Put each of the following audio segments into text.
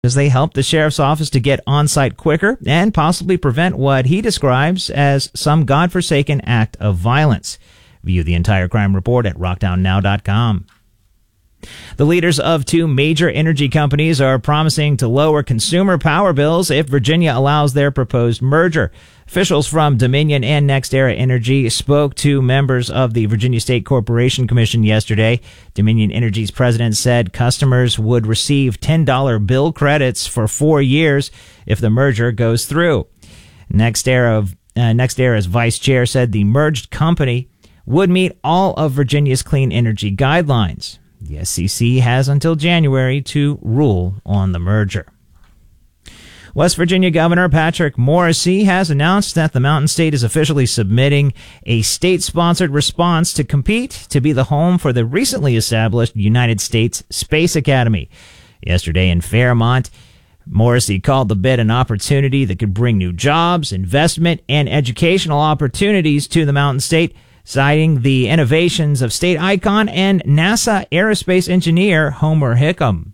as they help the sheriff's office to get on site quicker and possibly prevent what he describes as some godforsaken act of violence. View the entire crime report at rockdownnow.com. The leaders of two major energy companies are promising to lower consumer power bills if Virginia allows their proposed merger. Officials from Dominion and NextEra Energy spoke to members of the Virginia State Corporation Commission yesterday. Dominion Energy's president said customers would receive $10 bill credits for 4 years if the merger goes through. NextEra's vice chair said the merged company would meet all of Virginia's clean energy guidelines. The SEC has until January to rule on the merger. West Virginia Governor Patrick Morrisey has announced that the Mountain State is officially submitting a state-sponsored response to compete to be the home for the recently established United States Space Academy. Yesterday in Fairmont, Morrisey called the bid an opportunity that could bring new jobs, investment, and educational opportunities to the Mountain State, citing the innovations of state icon and NASA aerospace engineer Homer Hickam.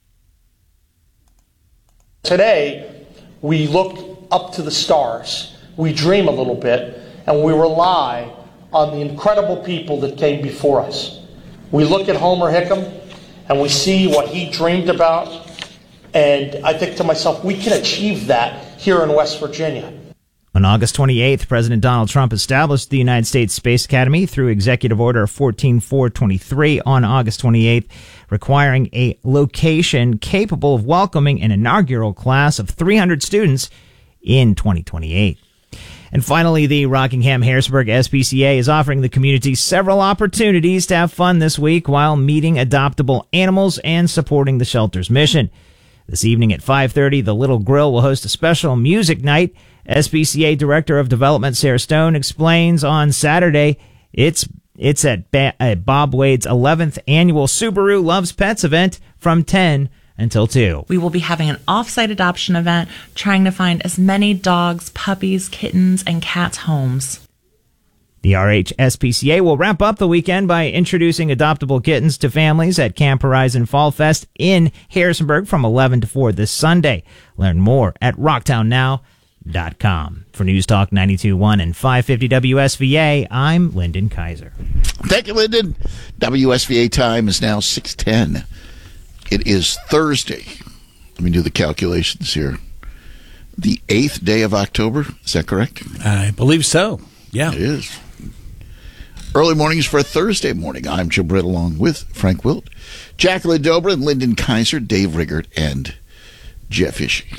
Today, we look up to the stars, we dream a little bit, and we rely on the incredible people that came before us. We look at Homer Hickam, and we see what he dreamed about, and I think to myself, we can achieve that here in West Virginia. On August 28th, President Donald Trump established the United States Space Academy through Executive Order 14423 on August 28th, requiring a location capable of welcoming an inaugural class of 300 students in 2028. And finally, the Rockingham-Harrisburg SPCA is offering the community several opportunities to have fun this week while meeting adoptable animals and supporting the shelter's mission. This evening at 5:30, the Little Grill will host a special music night. SPCA Director of Development Sarah Stone explains on Saturday it's at Bob Wade's 11th annual Subaru Loves Pets event from 10 until 2. We will be having an off-site adoption event, trying to find as many dogs, puppies, kittens, and cats homes. The RHSPCA will wrap up the weekend by introducing adoptable kittens to families at Camp Horizon Fall Fest in Harrisonburg from 11 to 4 this Sunday. Learn more at rocktownnow.com. For News Talk 92.1 and 550 WSVA, I'm Lyndon Kaiser. Thank you, Lyndon. WSVA time is now 6:10. It is Thursday. Let me do the calculations here. The 8th day of October. Is that correct? I believe so. Yeah. It is. Early mornings for a Thursday morning. I'm Joe Britt along with Frank Wilt, Jacqueline Dobra, and Lyndon Kaiser, Dave Riggert, and Jeff Ishii.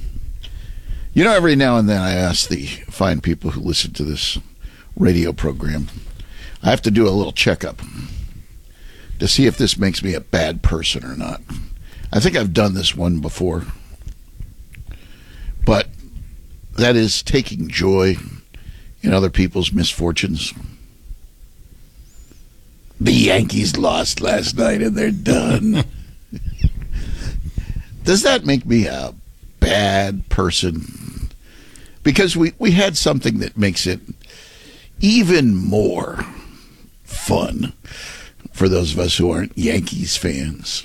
You know, every now and then I ask the fine people who listen to this radio program, I have to do a little checkup to see if this makes me a bad person or not. I think I've done this one before. But that is taking joy in other people's misfortunes. The Yankees lost last night and they're done. Does that make me a bad person? Because we had something that makes it even more fun for those of us who aren't Yankees fans.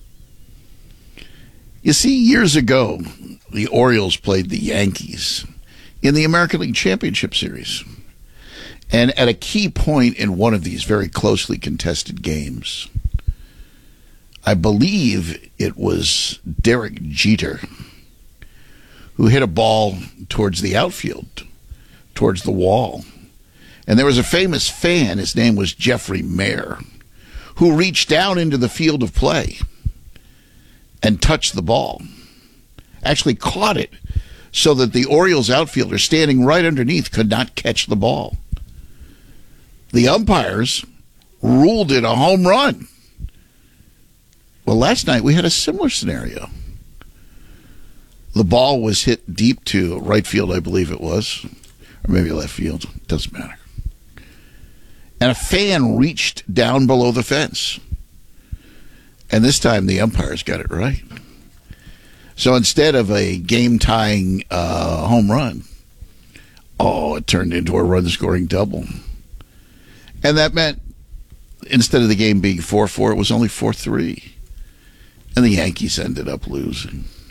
You see, years ago, the Orioles played the Yankees in the American League Championship Series. And at a key point in one of these very closely contested games, I believe it was Derek Jeter who hit a ball towards the outfield, towards the wall. And there was a famous fan, his name was Jeffrey Mayer, who reached down into the field of play and touched the ball. Actually caught it so that the Orioles outfielder standing right underneath could not catch the ball. The umpires ruled it a home run. Well, last night we had a similar scenario. The ball was hit deep to right field, I believe it was, or maybe left field. Doesn't matter. And a fan reached down below the fence. And this time the umpires got it right. So instead of a game-tying home run, it turned into a run-scoring double. And that meant instead of the game being 4-4, it was only 4-3. And the Yankees ended up losing.